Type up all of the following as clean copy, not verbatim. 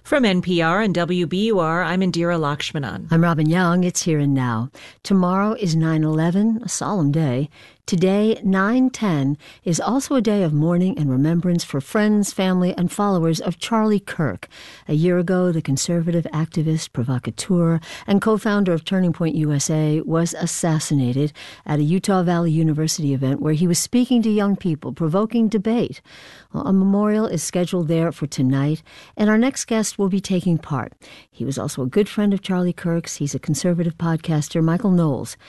From NPR and WBUR, I'm Indira Lakshmanan. I'm Robin Young. It's Here and Now. Tomorrow is 9/11, a solemn day. Today, 9/10, is also a day of mourning and remembrance for friends, family, and followers of Charlie Kirk. A year ago, the conservative activist, provocateur, and co-founder of Turning Point USA was assassinated at a Utah Valley University event where he was speaking to young people, provoking debate. Well, a memorial is scheduled there for tonight, and our next guest will be taking part. He was also a good friend of Charlie Kirk's. He's a conservative podcaster, Michael Knowles.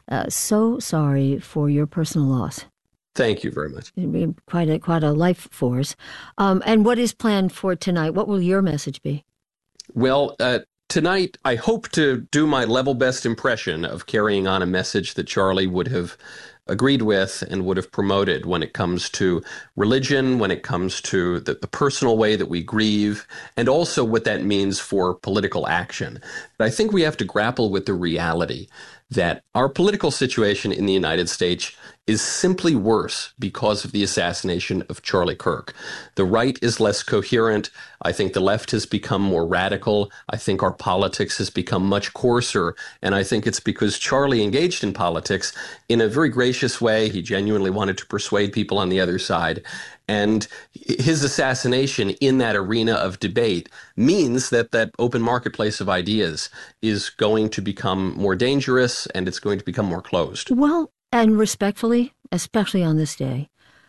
So sorry for your personal loss. Thank you very much. Quite a life force. And what is planned for tonight? What will your message be? Well, tonight I hope to do my level best impression of carrying on a message that Charlie would have agreed with and would have promoted when it comes to religion, when it comes to the personal way that we grieve, and also what that means for political action. But I think we have to grapple with the reality that our political situation in the United States is simply worse because of the assassination of Charlie Kirk. The right is less coherent. I think the left has become more radical. I think our politics has become much coarser. And I think it's because Charlie engaged in politics in a very gracious way. He genuinely wanted to persuade people on the other side. And his assassination in that arena of debate means that that open marketplace of ideas is going to become more dangerous and it's going to become more closed. Well, and respectfully, especially on this day,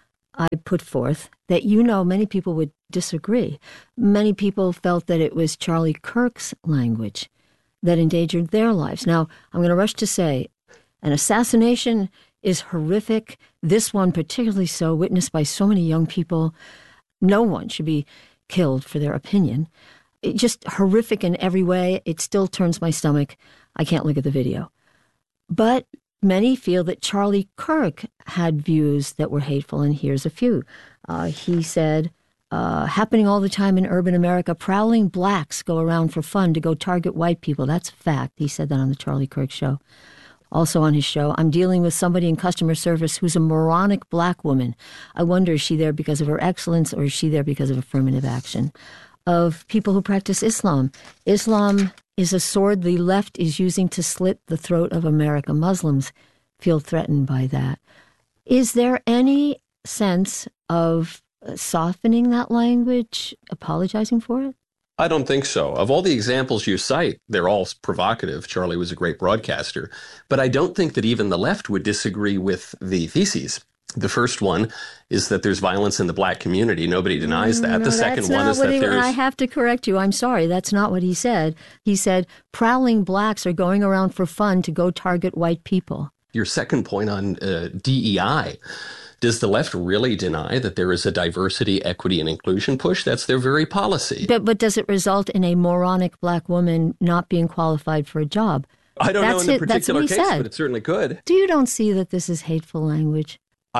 I put forth that many people would disagree. Many people felt that it was Charlie Kirk's language that endangered their lives. Now, I'm going to rush to say an assassination is horrific. This one particularly so, witnessed by so many young people. No one should be killed for their opinion. It's just horrific in every way. It still turns my stomach. I can't look at the video. But many feel that Charlie Kirk had views that were hateful, and here's a few. He said, happening all the time in urban America, prowling blacks go around for fun to go target white people. That's a fact. He said that on the Charlie Kirk show. Also on his show, I'm dealing with somebody in customer service who's a moronic black woman. I wonder, is she there because of her excellence or is she there because of affirmative action? Of people who practice Islam. Islam is a sword the left is using to slit the throat of America. Muslims feel threatened by that. Is there any sense of softening that language, apologizing for it? I don't think so. Of all the examples you cite, they're all provocative. Charlie was a great broadcaster. But I don't think that even the left would disagree with the theses. The first one is that there's violence in the black community. Nobody denies that. The second one is that there's... I have to correct you. I'm sorry. That's not what he said. He said prowling blacks are going around for fun to go target white people. Your second point on DEI. Does the left really deny that there is a diversity, equity, and inclusion push? That's their very policy. But does it result in a moronic black woman not being qualified for a job? I don't know in the particular case, but it certainly could. You don't see that this is hateful language?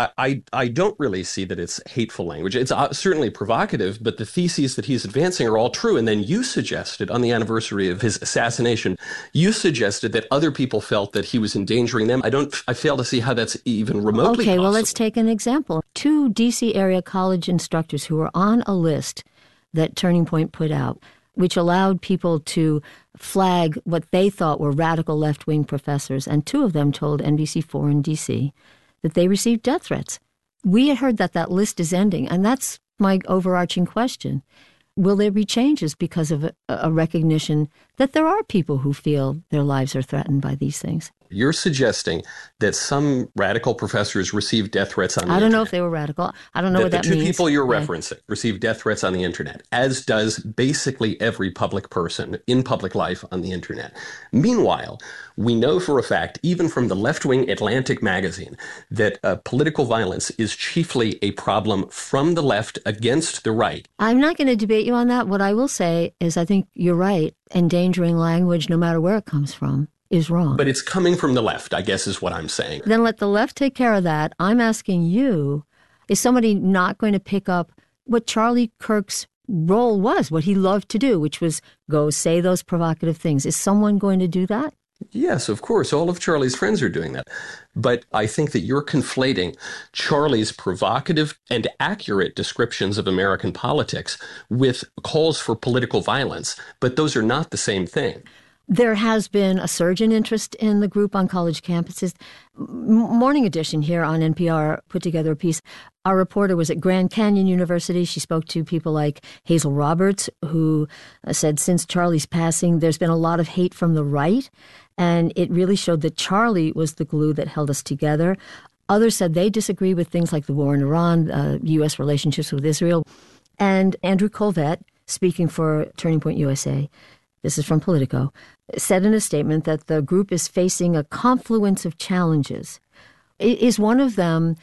I don't really see that it's hateful language. It's certainly provocative, but the theses that he's advancing are all true. And then you suggested on the anniversary of his assassination, you suggested that other people felt that he was endangering them. I fail to see how that's even remotely possible. Well, let's take an example. 2 D.C. area college instructors who were on a list that Turning Point put out, which allowed people to flag what they thought were radical left-wing professors. And 2 of them told NBC4 in D.C. that they received death threats. We had heard that list is ending, and that's my overarching question. Will there be changes because of a recognition that there are people who feel their lives are threatened by these things? You're suggesting that some radical professors received death threats on the internet. I don't know if they were radical. I don't know what that means. The 2 people you're referencing received death threats on the internet, as does basically every public person in public life on the internet. Meanwhile, we know for a fact, even from the left-wing Atlantic magazine, that political violence is chiefly a problem from the left against the right. I'm not going to debate you on that. What I will say is I think you're right. Endangering language, no matter where it comes from, is wrong. But it's coming from the left, I guess is what I'm saying. Then let the left take care of that. I'm asking you, is somebody not going to pick up what Charlie Kirk's role was, what he loved to do, which was go say those provocative things? Is someone going to do that? Yes, of course. All of Charlie's friends are doing that. But I think that you're conflating Charlie's provocative and accurate descriptions of American politics with calls for political violence. But those are not the same thing. There has been a surge in interest in the group on college campuses. Morning Edition here on NPR put together a piece. Our reporter was at Grand Canyon University. She spoke to people like Hazel Roberts, who said since Charlie's passing, there's been a lot of hate from the right, and it really showed that Charlie was the glue that held us together. Others said they disagree with things like the war in Iran, U.S. relationships with Israel. And Andrew Colvett, speaking for Turning Point USA, this is from Politico, said in a statement that the group is facing a confluence of challenges. Is one of them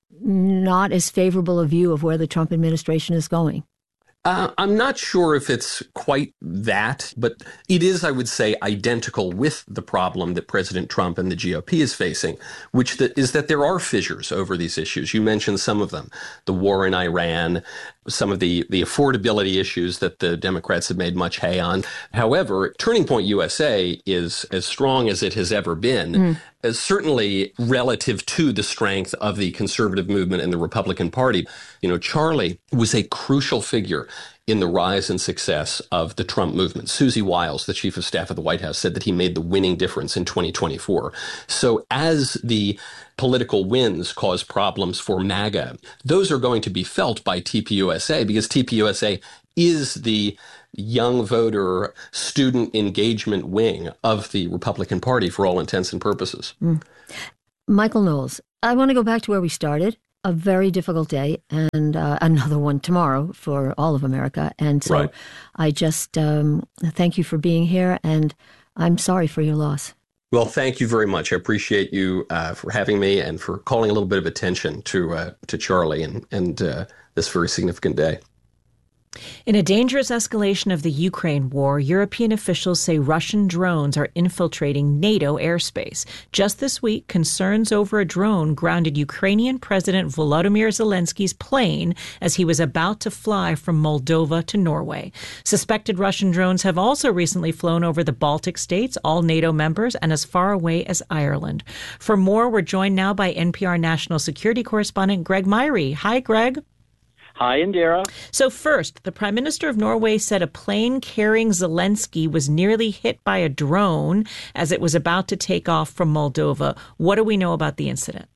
not as favorable a view of where the Trump administration is going? I'm not sure if it's quite that, but it is, I would say, identical with the problem that President Trump and the GOP is facing, which is that there are fissures over these issues. You mentioned some of them, the war in Iran, some of the affordability issues that the Democrats have made much hay on. However, Turning Point USA is as strong as it has ever been, as certainly relative to the strength of the conservative movement and the Republican Party. You know, Charlie was a crucial figure in the rise and success of the Trump movement. Susie Wiles, the chief of staff of the White House, said that he made the winning difference in 2024. So as the political wins cause problems for MAGA, those are going to be felt by TPUSA because TPUSA is the young voter student engagement wing of the Republican Party for all intents and purposes. Michael Knowles, I want to go back to where we started. A very difficult day and another one tomorrow for all of America. And so Right. I just thank you for being here, and I'm sorry for your loss. Well, thank you very much. I appreciate you for having me and for calling a little bit of attention to Charlie and this very significant day. In a dangerous escalation of the Ukraine war, European officials say Russian drones are infiltrating NATO airspace. Just this week, concerns over a drone grounded Ukrainian President Volodymyr Zelensky's plane as he was about to fly from Moldova to Norway. Suspected Russian drones have also recently flown over the Baltic states, all NATO members, and as far away as Ireland. For more, we're joined now by NPR national security correspondent Greg Myrie. Hi, Greg. Hi, Indira. So first, the Prime Minister of Norway said a plane carrying Zelensky was nearly hit by a drone as it was about to take off from Moldova. What do we know about the incident?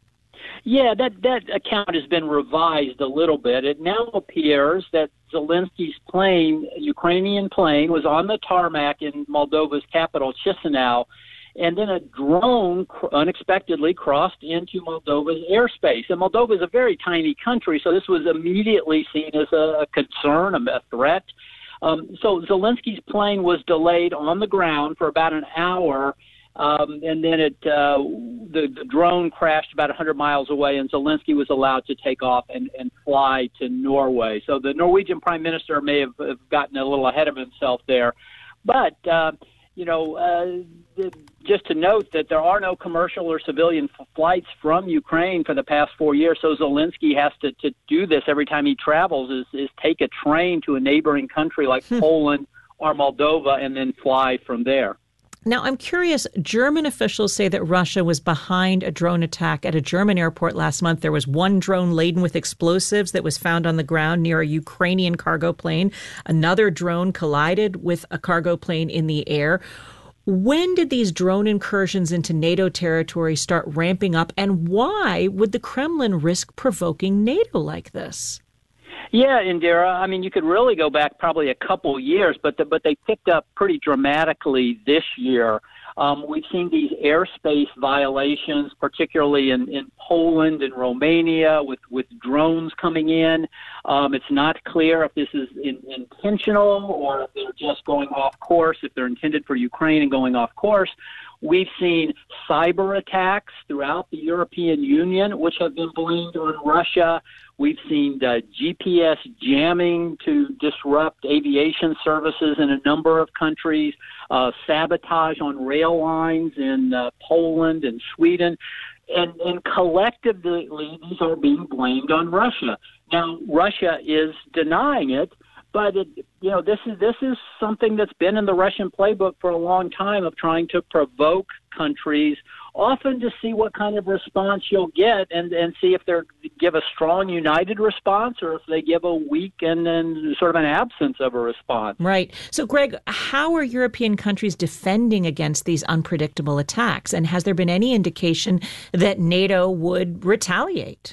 Yeah, that account has been revised a little bit. It now appears that Zelensky's plane, Ukrainian plane, was on the tarmac in Moldova's capital, Chisinau, and then a drone unexpectedly crossed into Moldova's airspace. And Moldova is a very tiny country, so this was immediately seen as a concern, a threat. So Zelensky's plane was delayed on the ground for about an hour, and then the drone crashed about 100 miles away, and Zelensky was allowed to take off and fly to Norway. So the Norwegian Prime Minister may have gotten a little ahead of himself there. But just to note that there are no commercial or civilian flights from Ukraine for the past 4 years, so Zelensky has to do this every time he travels, is take a train to a neighboring country like Poland or Moldova and then fly from there. Now, I'm curious, German officials say that Russia was behind a drone attack at a German airport last month. There was one drone laden with explosives that was found on the ground near a Ukrainian cargo plane. Another drone collided with a cargo plane in the air. When did these drone incursions into NATO territory start ramping up, and why would the Kremlin risk provoking NATO like this? Yeah, Indira. I mean, you could really go back probably a couple years, but they picked up pretty dramatically this year. We've seen these airspace violations, particularly in Poland and Romania, with drones coming in. It's not clear if this is intentional or if they're just going off course, if they're intended for Ukraine and going off course. We've seen cyber attacks throughout the European Union, which have been blamed on Russia. We've seen GPS jamming to disrupt aviation services in a number of countries, sabotage on rail lines in Poland and Sweden. And collectively, these are being blamed on Russia. Now, Russia is denying it, But this is something that's been in the Russian playbook for a long time, of trying to provoke countries, often to see what kind of response you'll get, and see if they give a strong, united response, or if they give a weak and then sort of an absence of a response. Right. So, Greg, how are European countries defending against these unpredictable attacks? And has there been any indication that NATO would retaliate?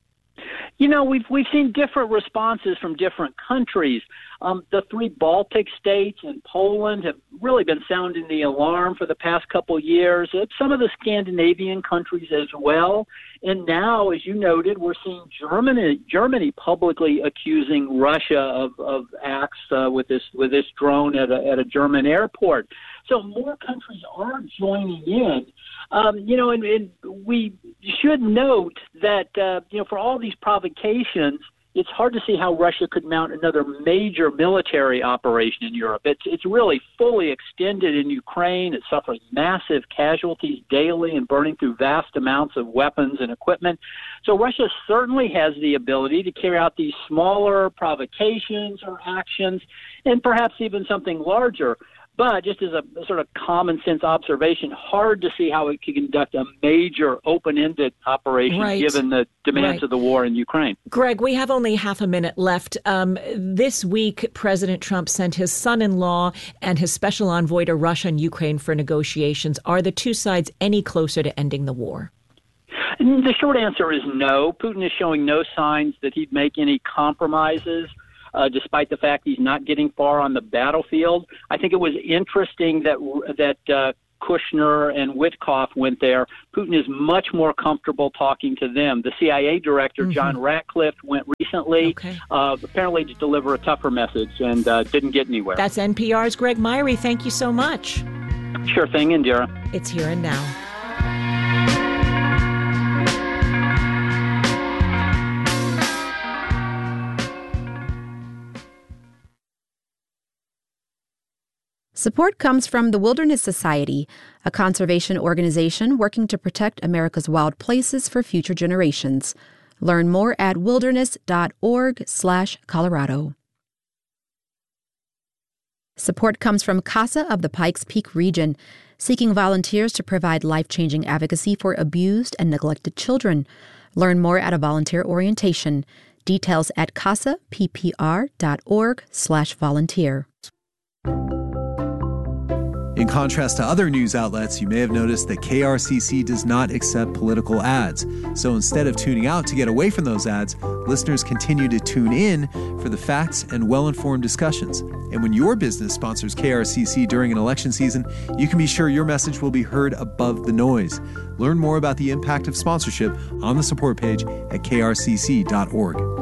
We've seen different responses from different countries. The 3 Baltic states and Poland have really been sounding the alarm for the past couple of years. Some of the Scandinavian countries as well. And now, as you noted, we're seeing Germany publicly accusing Russia of acts with this drone at a German airport. So more countries are joining in. And we should note that, for all these provocations, it's hard to see how Russia could mount another major military operation in Europe. It's really fully extended in Ukraine. It's suffering massive casualties daily and burning through vast amounts of weapons and equipment. So Russia certainly has the ability to carry out these smaller provocations or actions, and perhaps even something larger. But just as a sort of common sense observation, hard to see how it could conduct a major open-ended operation given the demands of the war in Ukraine. Greg, we have only half a minute left. This week, President Trump sent his son-in-law and his special envoy to Russia and Ukraine for negotiations. Are the two sides any closer to ending the war? The short answer is no. Putin is showing no signs that he'd make any compromises. Despite the fact he's not getting far on the battlefield. I think it was interesting that Kushner and Witkoff went there. Putin is much more comfortable talking to them. The CIA director, John Ratcliffe, went recently, apparently to deliver a tougher message, and didn't get anywhere. That's NPR's Greg Myrie. Thank you so much. Sure thing, Indira. It's Here and Now. Support comes from the Wilderness Society, a conservation organization working to protect America's wild places for future generations. Learn more at wilderness.org/Colorado. Support comes from CASA of the Pikes Peak region, seeking volunteers to provide life-changing advocacy for abused and neglected children. Learn more at a volunteer orientation. Details at casappr.org/volunteer. In contrast to other news outlets, you may have noticed that KRCC does not accept political ads. So instead of tuning out to get away from those ads, listeners continue to tune in for the facts and well-informed discussions. And when your business sponsors KRCC during an election season, you can be sure your message will be heard above the noise. Learn more about the impact of sponsorship on the support page at krcc.org.